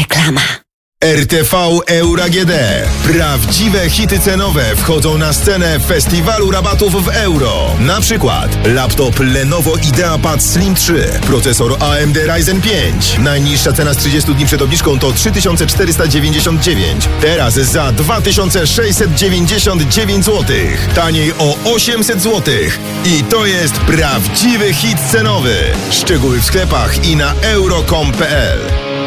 Reklama. RTV Euro AGD. Prawdziwe hity cenowe wchodzą na scenę festiwalu rabatów w euro. Na przykład laptop Lenovo IdeaPad Slim 3, procesor AMD Ryzen 5. Najniższa cena z 30 dni przed obniżką to 3499. Teraz za 2699 zł. Taniej o 800 zł. I to jest prawdziwy hit cenowy. Szczegóły w sklepach i na euro.com.pl.